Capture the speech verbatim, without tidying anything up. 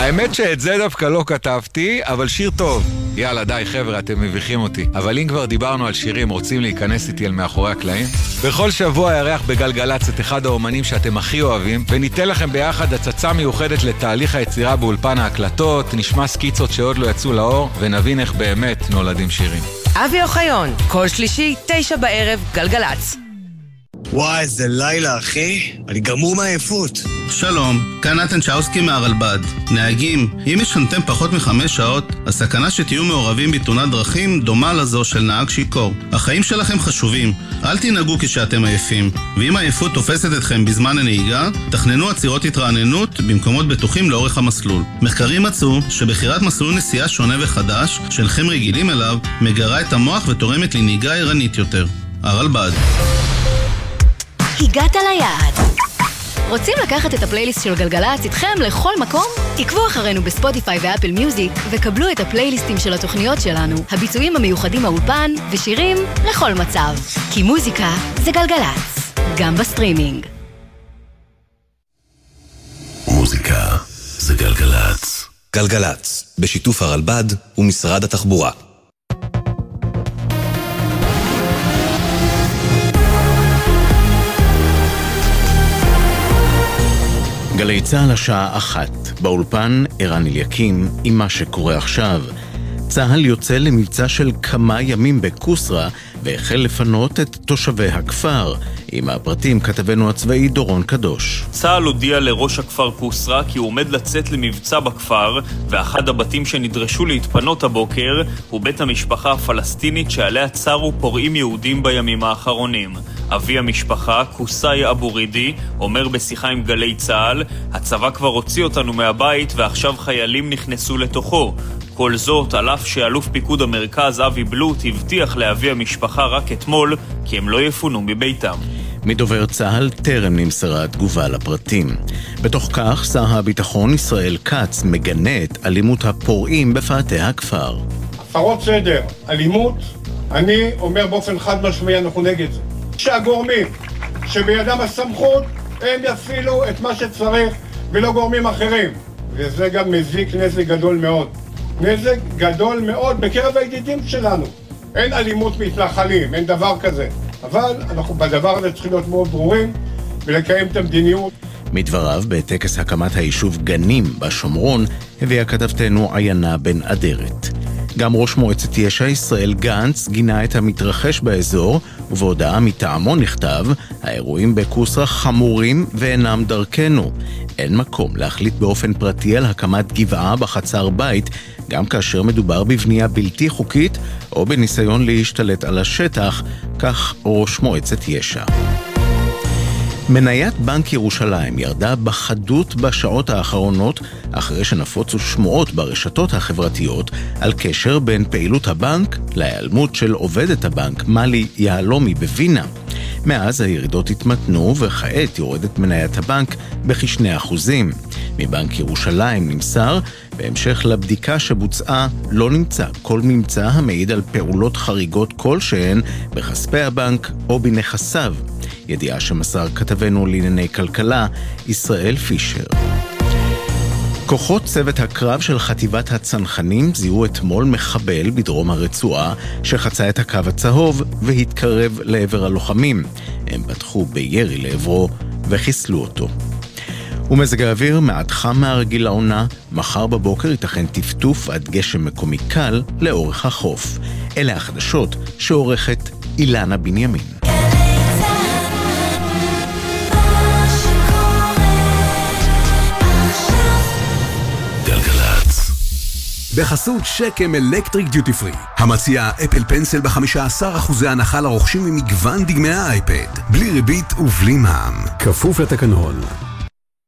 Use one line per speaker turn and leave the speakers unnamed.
האמת שאת זה דווקא לא כתבתי, אבל שיר טוב. יאללה, די חבר'ה, אתם מביכים אותי. אבל אם כבר דיברנו על שירים, רוצים להיכנס איתי אל מאחורי הקלעים? בכל שבוע ירח בגלגלץ את אחד האומנים שאתם הכי אוהבים, וניתן לכם ביחד הצצה מיוחדת לתהליך היצירה באולפן ההקלטות, נשמע סקיצות שעוד לא יצאו לאור, ונבין איך באמת נולדים שירים.
אבי אוחיון, כל שלישי, תשע בערב, גלגלץ.
וואי, איזה לילה, אחי. אני גמור מהעייפות.
שלום, כאן נתן צ'אוסקי מהרלב"ד. נהגים, אם ישנתם פחות מחמש שעות, הסכנה שתהיו מעורבים בתאונת דרכים דומה לזו של נהג שיכור. החיים שלכם חשובים, אל תנהגו כשאתם עייפים. ואם העייפות תופסת אתכם בזמן הנהיגה, תכננו עצירות התרעננות במקומות בטוחים לאורך המסלול. מחקרים מצאו שבחירת מסלול נסיעה שונה וחדש, שאינכם רגילים אליו, מגרה את המוח ותורמת לנהיגה ערנית יותר. הרלב"ד.
הגעת ליעד. רוצים לקחת את הפלייליסט של גלגלץ איתכם לכל מקום? עקבו אחרינו בספוטיפיי ואפל מיוזיק וקבלו את הפלייליסטים של התוכניות שלנו, הביצועים המיוחדים מהאולפן ושירים לכל מצב. כי מוזיקה זה גלגלץ, גם בסטרימינג.
מוזיקה זה גלגלץ. גלגלץ, בשיתוף הרלב"ד ומשרד התחבורה.
גלי צהל השעה אחת, באולפן ערן אליקים עם מה שקורה עכשיו. צהל יוצא למבצע של כמה ימים בקוסרה והחל לפנות את תושבי הכפר. עם הפרטים כתבנו הצבאי דורון קדוש.
צהל הודיע לראש הכפר קוסרה כי הוא עומד לצאת למבצע בכפר, ואחד הבתים שנדרשו להתפנות הבוקר הוא בית המשפחה הפלסטינית שעליה צרו פורעים יהודים בימים האחרונים. אבי המשפחה, קוסאי אבו רידי, אומר בשיחה עם גלי צהל, הצבא כבר הוציא אותנו מהבית ועכשיו חיילים נכנסו לתוכו. כל זאת על אף שאלוף פיקוד המרכז אבי בלוט הבטיח לאבי המשפחה רק אתמול כי הם לא יפונו מביתם.
מדובר צהל טרם נמסרה תגובה לפרטים. בתוך כך שר הביטחון ישראל כץ מגנה את אלימות הפורעים בפאתי הכפר.
הפרות סדר, אלימות, אני אומר באופן חד משמעי אנחנו נגד זה. שהגורמים שבידם הסמכות הם יפעילו את מה שצריך ולא גורמים אחרים, וזה גם מזיק נזק גדול מאוד. נזק גדול מאוד בקרב הידידים שלנו. אין אלימות מתנחלים, אין דבר כזה. אבל אנחנו בדבר הזה צריכים להיות מאוד ברורים ולקיים את המדיניות.
מדבריו, בטקס הקמת היישוב גנים בשומרון, הביאה כתבתנו עיינה בן אדרת. גם ראש מועצת יש"ע ישראל גנץ גינה את המתרחש באזור, ובהודעה מטעמו נכתב, האירועים בקוסרה חמורים ואינם דרכנו. אין מקום להחליט באופן פרטי על הקמת גבעה בחצר בית, גם כאשר מדובר בבנייה בלתי חוקית או בניסיון להשתלט על השטח, כך ראש מועצת יש"ע. מניית בנק ירושלים ירדה בחדות בשעות האחרונות אחרי שנפוצו שמועות ברשתות החברתיות על קשר בין פעילות הבנק להיעלמות של עובדת הבנק מלי יהלומי בווינה. מאז הירידות התמתנו וכעת יורדת מניית הבנק בכשני אחוזים. מבנק ירושלים נמסר, בהמשך לבדיקה שבוצעה לא נמצא כל ממצא המעיד על פעולות חריגות כלשהן בכספי הבנק או בנכסיו. ידיעה שמסר כתבנו לענייני כלכלה ישראל פישר. כוחות צוות הקרב של חטיבת הצנחנים זיהו אתמול מחבל בדרום הרצועה שחצה את הקו הצהוב והתקרב לעבר הלוחמים. הם פתחו בירי לעברו וחיסלו אותו. ומזג האוויר מעט חם מהרגיל לעונה, מחר בבוקר ייתכן טפטוף עד גשם מקומי קל לאורך החוף. אלה החדשות שעורכת אילנה בנימין.
בחסות שקם אלקטריק דיוטי פרי, המציע אפל פנסל ב-חמישה עשר אחוז הנחה לרוכשים ממגוון דגמי האייפד, בלי ריבית ובלי מע"מ. כפוף לתקנון.